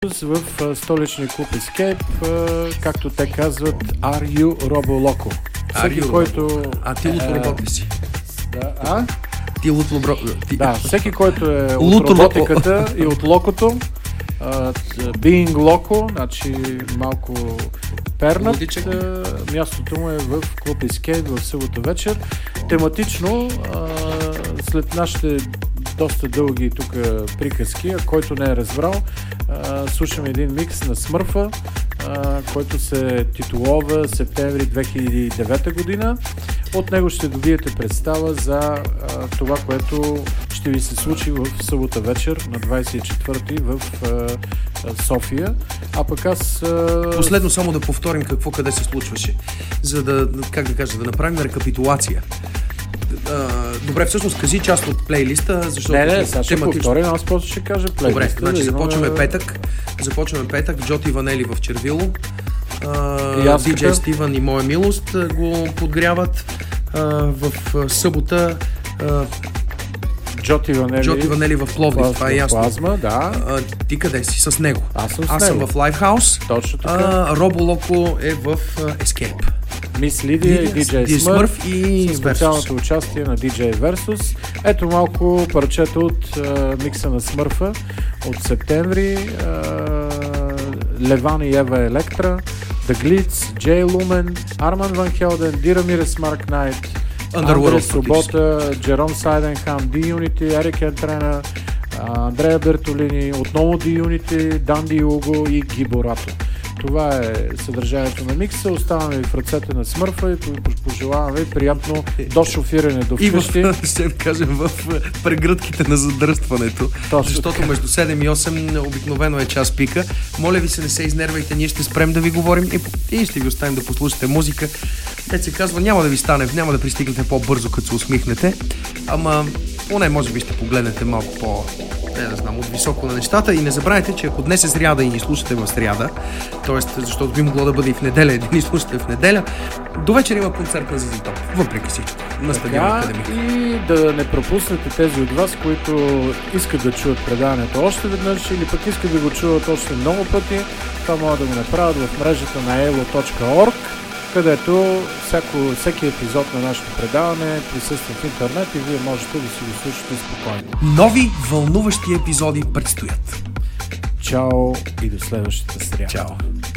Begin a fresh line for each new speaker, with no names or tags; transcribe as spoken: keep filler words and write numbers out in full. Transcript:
в а, столичния клуб Escape, а, както те казват, Are you Robo Loco? Всеки, който...
А ти лут робот ли си?
Да, а?
Ти лут робот... Ти...
Да, всеки, който е от
Лут
роботиката и от локото, uh, being loco, значи малко пернат, uh, мястото му е в клуб Escape в събота вечер. Тематично, uh, след нашите доста дълги тук приказки, а който не е разбрал, а, слушаме един микс на Смърфа, а, който се титулова септември две хиляди и девета година. От него ще добиете представа за а, това, което ще ви се случи в събота вечер на двадесет и четвърти в а, София. А пък аз... А...
Последно само да повторим какво къде се случваше, за да, как да кажа, да направим рекапитулация. Uh, добре, всъщност кажи част от плейлиста, защото...
Не, не, сега ще повторим, аз после ще кажа плейлиста.
Добре, значи
да
започваме
имаме...
петък. Започваме петък. Джоти Ванели в Червило. Uh, Диджей Стивън и Моя милост го подгряват. Uh, в uh, събота... Uh,
Джоти Ванели,
Джоти Ванели в Пловдив,
Плазма,
това е ясно.
Плазма, да.
Uh, ти къде си? С него.
Аз съм с
Аз
него.
съм в Лайфхаус.
Точно така.
Uh, Робо Локо е в uh, Escape.
Мис Лидия и диджей Смърф
и
с специалното участие на диджей Versus. Ето малко парчета от uh, микса на Смърфа от септември. Uh, Леван и Ева Електра, The Glitz, Джей Лумен, Арман Ван Хелден, Дирамирес Марк Найт, Андрес Собота, Джером Сайденхам, D-Unity, Ерик Ентрена, Андрея Бертолини, отново D-Unity, Данди Уго и Гиборато. Това е съдържанието на микса. Оставаме ви в ръцете на Смърфа и пожелаваме ви приятно до шофиране до вкъщи.
И в, ще кажем, в прегръдките на задръстването. Точно защото така. Между седем и осем обикновено е час пика. Моля ви се, не се изнервайте, ние ще спрем да ви говорим и, и ще ви оставим да послушате музика. Те се казва, няма да ви стане, няма да пристигнете по-бързо, като се усмихнете, ама поне може би ще погледнете малко по... не да знам, от високо на нещата. И не забравяйте, че ако днес е сряда и ни слушате в сряда, т.е. защото би могло да бъде и в неделя, да ни слушате в неделя, до вечер има концерт на Зизи Топ, въпреки всичко, на стадион Академик.
И да не пропуснете тези от вас, които искат да чуят предаването още веднъж или пък искат да го чуват още много пъти, това могат да го направят в мрежата на elo точка org, където всяко, всеки епизод на нашето предаване присъства в интернет и вие можете да си го слушате спокойно.
Нови вълнуващи епизоди предстоят.
Чао и до следващата сряда.
Чао.